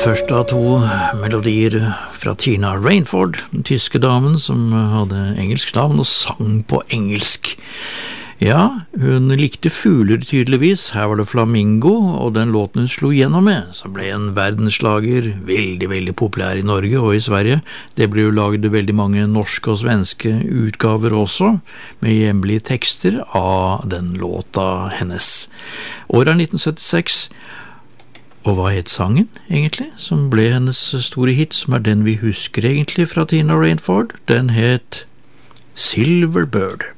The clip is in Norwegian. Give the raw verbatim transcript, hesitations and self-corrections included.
første av to melodier fra Tina Rainford, den tyske damen som hadde engelsk navn og sang på engelsk. Ja, hun likte fugler tydeligvis. Her var det Flamingo, og den låten hun slo gjennom med, som ble en verdenslager, veldig, veldig populær i Norge og i Sverige. Det ble jo laget veldig mange norske og svenske utgaver også, med hjemlige tekster av den låta hennes. Året er nitten syttiseks, og hva het sangen egentlig, som ble hennes store hit, som er den vi husker egentlig fra Tina Rainford? Den het Silver Bird.